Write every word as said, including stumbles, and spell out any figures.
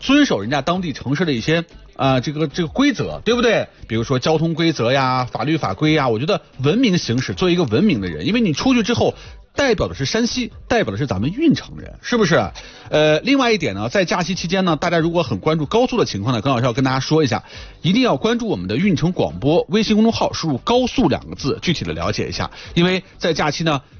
遵守人家当地城市的一些啊、呃、这个这个规则，对不对？比如说交通规则呀、法律法规呀，我觉得文明行驶，做一个文明的人，因为你出去之后。代表的是山西，代表的是咱们运城人，是不是？呃，另外一点呢，在假期期间呢，大家如果很关注高速的情况呢，耿老师要跟大家说一下，一定要关注我们的运城广播微信公众号，输入"高速"两个字，具体的了解一下。因为在假期呢，